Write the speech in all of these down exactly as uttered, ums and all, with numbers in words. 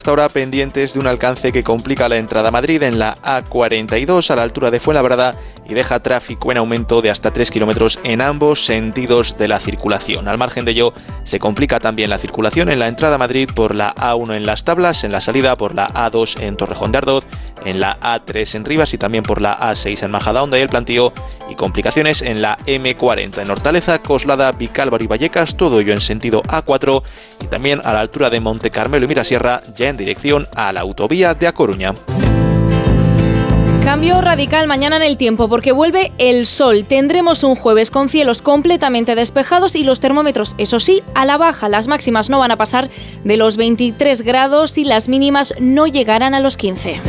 Hasta ahora pendientes de un alcance que complica la entrada a Madrid en la A cuarenta y dos a la altura de Fuenlabrada y deja tráfico en aumento de hasta tres kilómetros en ambos sentidos de la circulación. Al margen de ello, se complica también la circulación en la entrada a Madrid por la A uno en Las Tablas, en la salida por la A dos en Torrejón de Ardoz, en la A tres en Rivas y también por la A seis en Majadahonda y El Plantío, y complicaciones en la eme cuarenta en Hortaleza, Coslada, Vicálvaro y Vallecas, todo ello en sentido A cuatro, y también a la altura de Monte Carmelo y Mirasierra, ya en dirección a la autovía de A Coruña. Cambio radical mañana en el tiempo porque vuelve el sol. Tendremos un jueves con cielos completamente despejados y los termómetros, eso sí, a la baja. Las máximas no van a pasar de los veintitrés grados y las mínimas no llegarán a los quince.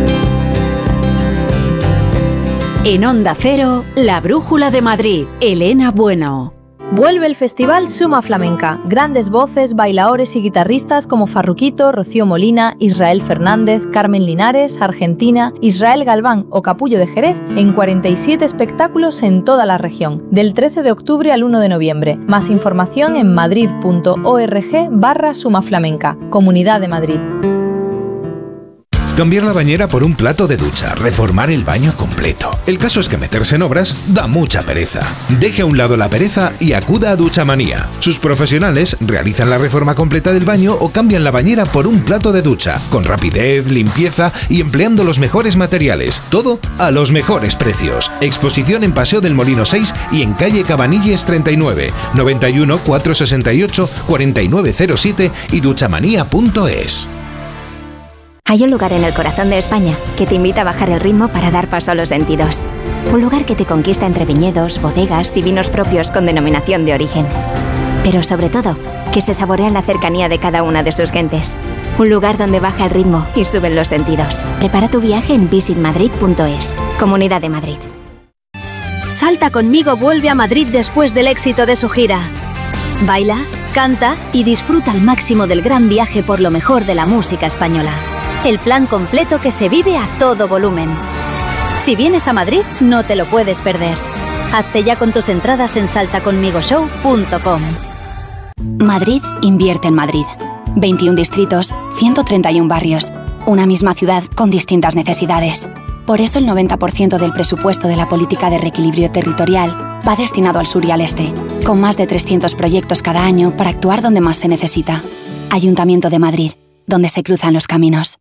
En Onda Cero, la Brújula de Madrid, Elena Bueno. Vuelve el Festival Suma Flamenca. Grandes voces, bailaores y guitarristas como Farruquito, Rocío Molina, Israel Fernández, Carmen Linares, Argentina, Israel Galván o Capullo de Jerez en cuarenta y siete espectáculos en toda la región, del trece de octubre al uno de noviembre. Más información en madrid.org barra Suma Flamenca, Comunidad de Madrid. Cambiar la bañera por un plato de ducha, reformar el baño completo. El caso es que meterse en obras da mucha pereza. Deje a un lado la pereza y acuda a Duchamanía. Sus profesionales realizan la reforma completa del baño o cambian la bañera por un plato de ducha, con rapidez, limpieza y empleando los mejores materiales. Todo a los mejores precios. Exposición en Paseo del Molino seis y en calle Cabanilles treinta y nueve, noventa y uno, cuatrocientos sesenta y ocho, cuarenta y nueve cero siete y duchamanía punto es. Hay un lugar en el corazón de España que te invita a bajar el ritmo para dar paso a los sentidos. Un lugar que te conquista entre viñedos, bodegas y vinos propios con denominación de origen. Pero sobre todo, que se saborea la cercanía de cada una de sus gentes. Un lugar donde baja el ritmo y suben los sentidos. Prepara tu viaje en visit madrid punto es. Comunidad de Madrid. Salta conmigo vuelve a Madrid después del éxito de su gira. Baila, canta y disfruta al máximo del gran viaje por lo mejor de la música española. El plan completo que se vive a todo volumen. Si vienes a Madrid, no te lo puedes perder. Hazte ya con tus entradas en salta conmigo show punto com. Madrid invierte en Madrid. veintiún distritos, ciento treinta y uno barrios. Una misma ciudad con distintas necesidades. Por eso el noventa por ciento del presupuesto de la política de reequilibrio territorial va destinado al sur y al este, con más de trescientos proyectos cada año para actuar donde más se necesita. Ayuntamiento de Madrid, donde se cruzan los caminos.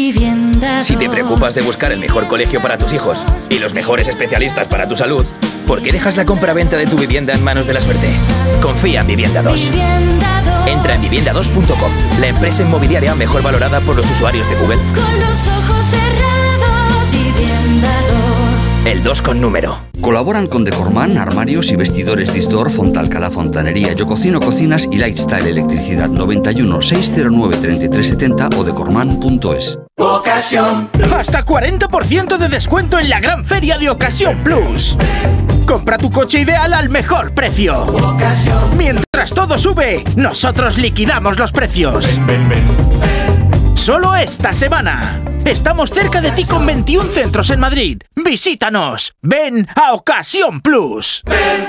Si te preocupas de buscar el mejor colegio para tus hijos y los mejores especialistas para tu salud, ¿por qué dejas la compra-venta de tu vivienda en manos de la suerte? Confía en Vivienda dos. Entra en vivienda dos punto com, la empresa inmobiliaria mejor valorada por los usuarios de Google. Con los ojos cerrados, Vivienda dos. El dos con número. Colaboran con Decorman, armarios y vestidores Disdor, Fontalcala, Fontanería, Yo Cocino Cocinas y Lifestyle Electricidad. Noventa y uno, seiscientos nueve, treinta y tres setenta o decorman punto es. Ocasión. Hasta cuarenta por ciento de descuento en la gran feria de Ocasión Plus. Compra tu coche ideal al mejor precio. Mientras todo sube, nosotros liquidamos los precios. Ven, ven, ven. Solo esta semana. Estamos cerca de ti con veintiún centros en Madrid. Visítanos. Ven a Ocasión Plus.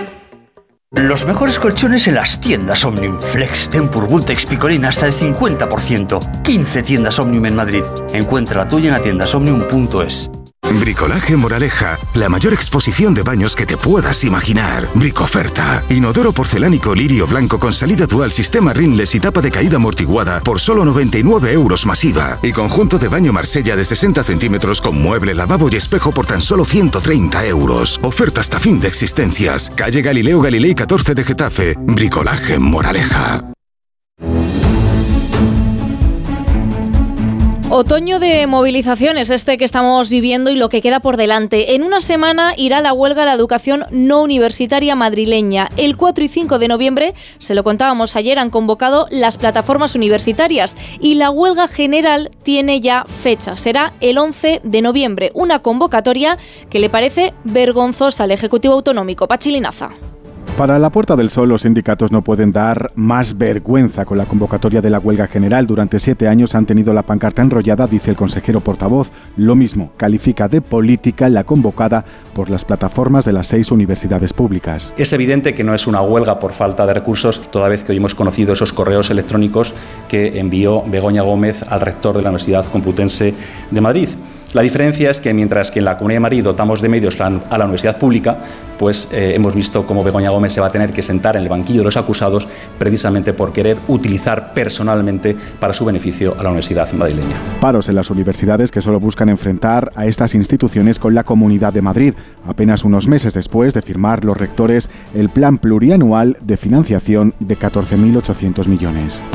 Ven. Los mejores colchones en las tiendas Omnium. Flex, Tempur, Vultex, Picolín hasta el cincuenta por ciento. quince tiendas Omnium en Madrid. Encuentra la tuya en atiendas omnium punto es. Bricolaje Moraleja, la mayor exposición de baños que te puedas imaginar. Bricoferta, inodoro porcelánico lirio blanco con salida dual, sistema rinless y tapa de caída amortiguada por solo noventa y nueve euros masiva. Y conjunto de baño Marsella de sesenta centímetros con mueble, lavabo y espejo por tan solo ciento treinta euros. Oferta hasta fin de existencias. Calle Galileo Galilei catorce de Getafe. Bricolaje Moraleja. Otoño de movilizaciones este que estamos viviendo y lo que queda por delante. En una semana irá la huelga a la educación no universitaria madrileña. El cuatro y cinco de noviembre, se lo contábamos ayer, han convocado las plataformas universitarias y la huelga general tiene ya fecha. Será el once de noviembre, una convocatoria que le parece vergonzosa al Ejecutivo Autonómico. Pachi Linaza. Para la Puerta del Sol, los sindicatos no pueden dar más vergüenza con la convocatoria de la huelga general. Durante siete años han tenido la pancarta enrollada, dice el consejero portavoz. Lo mismo, califica de política la convocada por las plataformas de las seis universidades públicas. Es evidente que no es una huelga por falta de recursos, toda vez que hoy hemos conocido esos correos electrónicos que envió Begoña Gómez al rector de la Universidad Complutense de Madrid. La diferencia es que mientras que en la Comunidad de Madrid dotamos de medios a la universidad pública, pues eh, hemos visto cómo Begoña Gómez se va a tener que sentar en el banquillo de los acusados precisamente por querer utilizar personalmente para su beneficio a la universidad madrileña. Paros en las universidades que solo buscan enfrentar a estas instituciones con la Comunidad de Madrid, apenas unos meses después de firmar los rectores el plan plurianual de financiación de catorce mil ochocientos millones.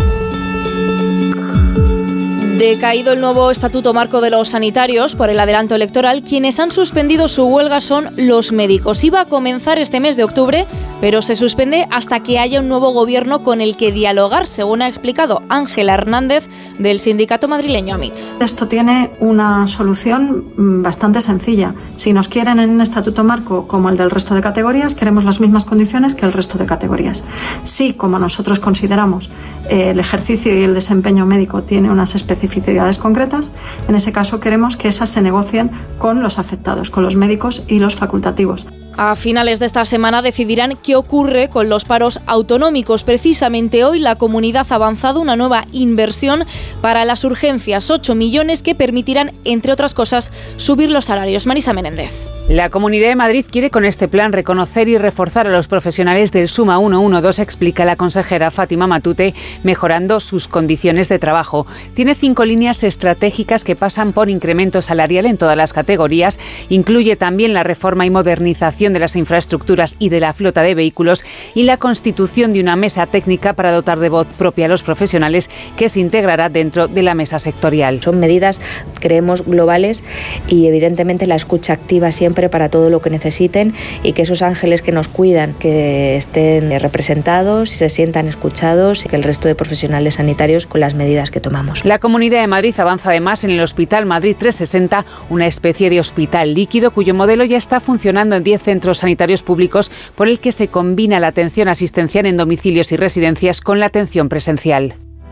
Decaído el nuevo Estatuto Marco de los Sanitarios por el adelanto electoral, quienes han suspendido su huelga son los médicos. Iba a comenzar este mes de octubre, pero se suspende hasta que haya un nuevo gobierno con el que dialogar, según ha explicado Ángela Hernández del sindicato madrileño AMITS. Esto tiene una solución bastante sencilla. Si nos quieren en un Estatuto Marco como el del resto de categorías, queremos las mismas condiciones que el resto de categorías. Si, como nosotros consideramos, eh, el ejercicio y el desempeño médico tiene unas especificidades concretas, en ese caso queremos que esas se negocien con los afectados, con los médicos y los facultativos. A finales de esta semana decidirán qué ocurre con los paros autonómicos. Precisamente hoy la comunidad ha avanzado una nueva inversión para las urgencias, ocho millones que permitirán, entre otras cosas, subir los salarios. Marisa Menéndez. La Comunidad de Madrid quiere con este plan reconocer y reforzar a los profesionales del Suma ciento doce, explica la consejera Fátima Matute, mejorando sus condiciones de trabajo. Tiene cinco líneas estratégicas que pasan por incremento salarial en todas las categorías. Incluye también la reforma y modernización de las infraestructuras y de la flota de vehículos y la constitución de una mesa técnica para dotar de voz propia a los profesionales que se integrará dentro de la mesa sectorial. Son medidas, creemos, globales y evidentemente la escucha activa siempre para todo lo que necesiten y que esos ángeles que nos cuidan, que estén representados, se sientan escuchados y que el resto de profesionales sanitarios con las medidas que tomamos. La Comunidad de Madrid avanza además en el Hospital Madrid trescientos sesenta, una especie de hospital líquido cuyo modelo ya está funcionando en diez centros sanitarios públicos, por el que se combina la atención asistencial en domicilios y residencias con la atención presencial.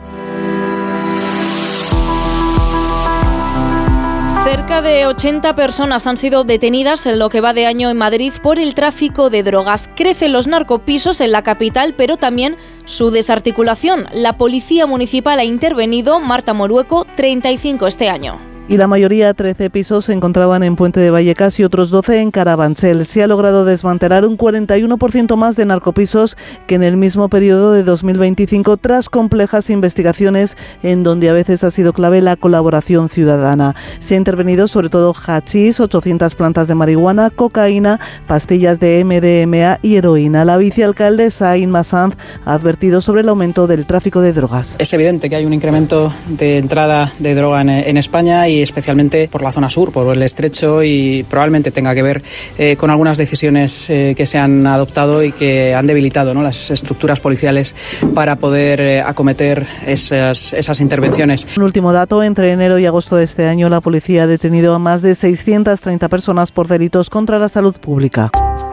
Cerca de ochenta personas han sido detenidas en lo que va de año en Madrid por el tráfico de drogas. Crecen los narcopisos en la capital, pero también su desarticulación. La Policía Municipal ha intervenido, Marta Morueco, treinta y cinco este año. Y la mayoría, trece pisos, se encontraban en Puente de Vallecas y otros doce en Carabanchel. Se ha logrado desmantelar un cuarenta y uno por ciento más de narcopisos que en el mismo periodo de dos mil veinticinco, tras complejas investigaciones en donde a veces ha sido clave la colaboración ciudadana. Se ha intervenido sobre todo hachís, ochocientas plantas de marihuana, cocaína, pastillas de eme de eme a y heroína. La vicealcaldesa Inma Sanz ha advertido sobre el aumento del tráfico de drogas. Es evidente que hay un incremento de entrada de droga en, en España y especialmente por la zona sur, por el estrecho, y probablemente tenga que ver eh, con algunas decisiones eh, que se han adoptado y que han debilitado, ¿no?, las estructuras policiales para poder eh, acometer esas, esas intervenciones. Un último dato, entre enero y agosto de este año la policía ha detenido a más de seiscientas treinta personas por delitos contra la salud pública.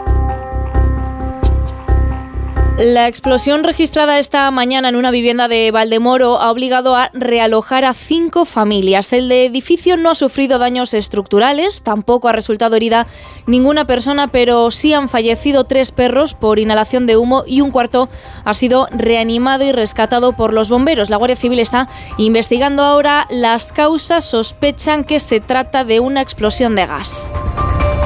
La explosión registrada esta mañana en una vivienda de Valdemoro ha obligado a realojar a cinco familias. El edificio no ha sufrido daños estructurales, tampoco ha resultado herida ninguna persona, pero sí han fallecido tres perros por inhalación de humo y un cuarto ha sido reanimado y rescatado por los bomberos. La Guardia Civil está investigando ahora las causas, sospechan que se trata de una explosión de gas.